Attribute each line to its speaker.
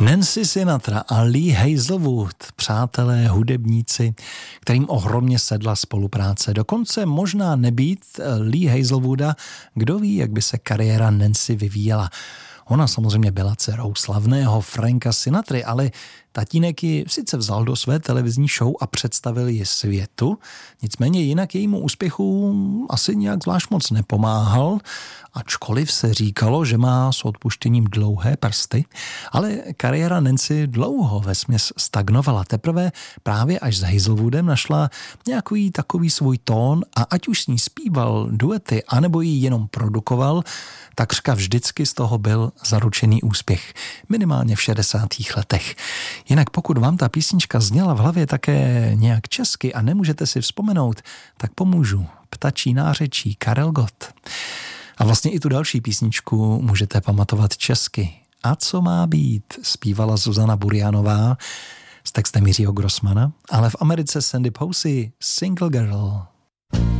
Speaker 1: Nancy Sinatra a Lee Hazelwood, přátelé, hudebníci, kterým ohromně sedla spolupráce. Dokonce možná nebýt Lee Hazelwooda, kdo ví, jak by se kariéra Nancy vyvíjela. Ona samozřejmě byla dcerou slavného Franka Sinatry, ale tatínek ji sice vzal do své televizní show a představil ji světu, nicméně jinak jejímu úspěchu asi nějak zvlášť moc nepomáhal, ačkoliv se říkalo, že má s odpuštěním dlouhé prsty, ale kariéra Nancy dlouho vesměs stagnovala. Teprve právě až s Hazelwoodem našla nějaký takový svůj tón a ať už s ní zpíval duety, anebo ji jenom produkoval, takřka vždycky z toho byl zaručený úspěch. Minimálně v 60. letech. Jinak pokud vám ta písnička zněla v hlavě také nějak česky a nemůžete si vzpomenout, tak pomůžu. Ptačí nářečí, Karel Gott. A vlastně i tu další písničku můžete pamatovat česky. A co má být? Zpívala Zuzana Burjanová s textem Jiřího Grossmana, ale v Americe Sandy Posey, Single Girl.